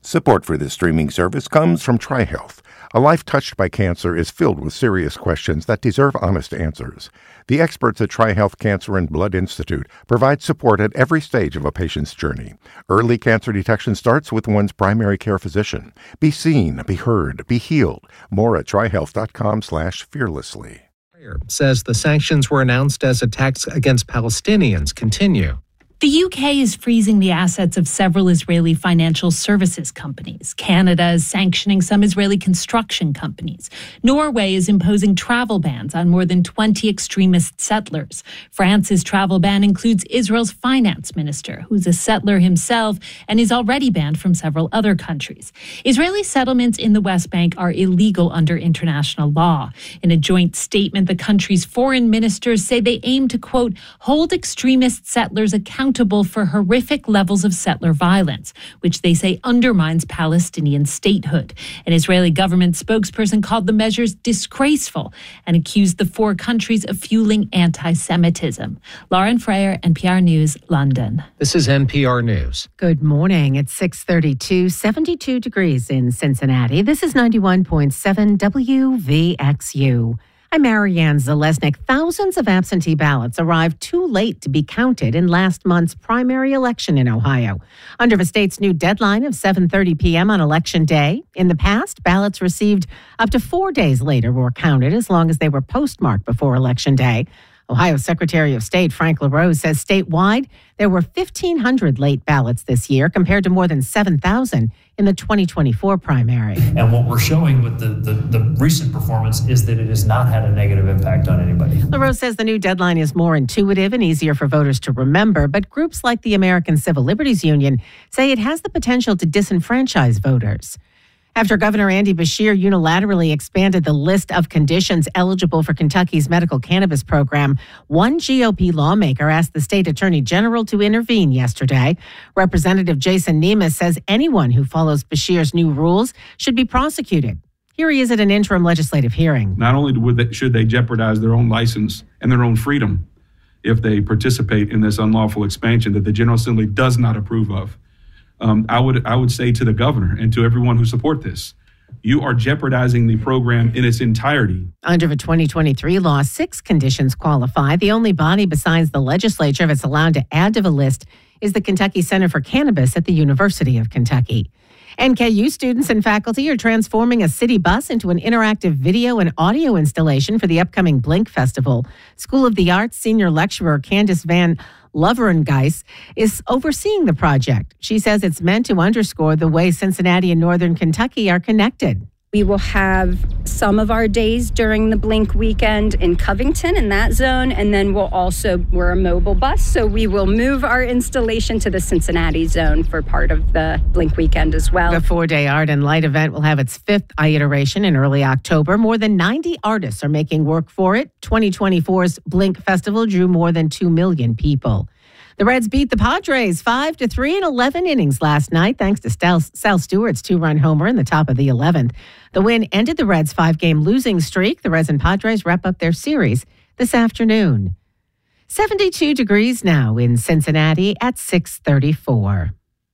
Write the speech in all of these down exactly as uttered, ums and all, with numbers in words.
Support for this streaming service comes from TriHealth. A life touched by cancer is filled with serious questions that deserve honest answers. The experts at TriHealth Cancer and Blood Institute provide support at every stage of a patient's journey. Early cancer detection starts with one's primary care physician. Be seen, be heard, be healed. More at trihealth.com slash fearlessly. Says the sanctions were announced as attacks against Palestinians continue. The U K is freezing the assets of several Israeli financial services companies. Canada is sanctioning some Israeli construction companies. Norway is imposing travel bans on more than twenty extremist settlers. France's travel ban includes Israel's finance minister, who's a settler himself and is already banned from several other countries. Israeli settlements in the West Bank are illegal under international law. In a joint statement, the country's foreign ministers say they aim to, quote, hold extremist settlers accountable accountable for horrific levels of settler violence, which they say undermines Palestinian statehood. An Israeli government spokesperson called the measures disgraceful and accused the four countries of fueling anti-Semitism. Lauren Freyer, N P R News, London. This is N P R News. Good morning. It's six thirty-two, seventy-two degrees in Cincinnati. This is ninety-one point seven W V X U. I'm Marianne Zalesnik. Thousands of absentee ballots arrived too late to be counted in last month's primary election in Ohio. Under the state's new deadline of seven thirty p.m. on Election Day, in the past, ballots received up to four days later were counted as long as they were postmarked before Election Day. Ohio Secretary of State Frank LaRose says statewide there were fifteen hundred late ballots this year compared to more than seven thousand in the twenty twenty-four primary. And what we're showing with the, the, the recent performance is that it has not had a negative impact on anybody. LaRose says the new deadline is more intuitive and easier for voters to remember, but groups like the American Civil Liberties Union say it has the potential to disenfranchise voters. After Governor Andy Beshear unilaterally expanded the list of conditions eligible for Kentucky's medical cannabis program, one G O P lawmaker asked the state attorney general to intervene yesterday. Representative Jason Nemes says anyone who follows Beshear's new rules should be prosecuted. Here he is at an interim legislative hearing. Not only would they, should they jeopardize their own license and their own freedom if they participate in this unlawful expansion that the General Assembly does not approve of, Um, I would I would say to the governor and to everyone who support this, you are jeopardizing the program in its entirety. Under the twenty twenty-three law, six conditions qualify. The only body besides the legislature that's allowed to add to the list is the Kentucky Center for Cannabis at the University of Kentucky. N K U students and faculty are transforming a city bus into an interactive video and audio installation for the upcoming Blink Festival. School of the Arts senior lecturer Candace Van Loverengeis is overseeing the project. She says it's meant to underscore the way Cincinnati and Northern Kentucky are connected. We will have some of our days during the Blink weekend in Covington in that zone, and then we'll also, we're a mobile bus, so we will move our installation to the Cincinnati zone for part of the Blink weekend as well. The four-day art and light event will have its fifth iteration in early October. More than ninety artists are making work for it. twenty twenty-four's Blink Festival drew more than two million people. The Reds beat the Padres five to three in eleven innings last night, thanks to Sal, Sal Stewart's two-run homer in the top of the eleventh. The win ended the Reds' five-game losing streak. The Reds and Padres wrap up their series this afternoon. seventy-two degrees now in Cincinnati at six thirty-four.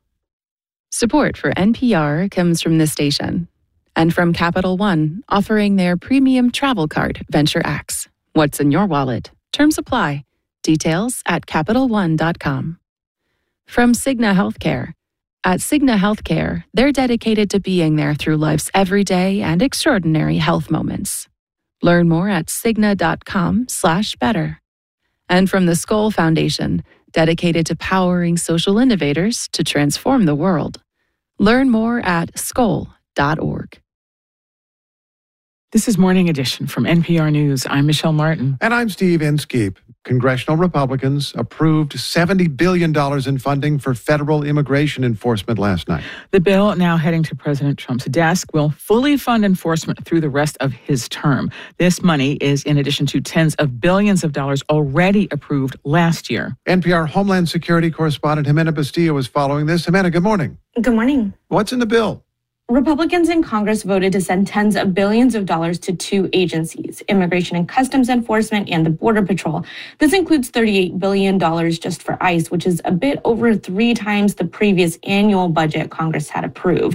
Support for N P R comes from this station and from Capital One, offering their premium travel card, Venture X. What's in your wallet? Terms apply. Details at Capital One dot com. From Cigna Healthcare. At Cigna Healthcare, they're dedicated to being there through life's everyday and extraordinary health moments. Learn more at Cigna.com slash better. And from the Skoll Foundation, dedicated to powering social innovators to transform the world. Learn more at skoll dot org. This is Morning Edition from N P R News. I'm Michelle Martin. And I'm Steve Inskeep. Congressional Republicans approved seventy billion dollars in funding for federal immigration enforcement last night. The bill, now heading to President Trump's desk, will fully fund enforcement through the rest of his term. This money is in addition to tens of billions of dollars already approved last year. N P R Homeland Security correspondent Jimena Bustillo is following this. Jimena, good morning. Good morning. What's in the bill? Republicans in Congress voted to send tens of billions of dollars to two agencies, Immigration and Customs Enforcement and the Border Patrol. This includes thirty-eight billion dollars just for ICE, which is a bit over three times the previous annual budget Congress had approved.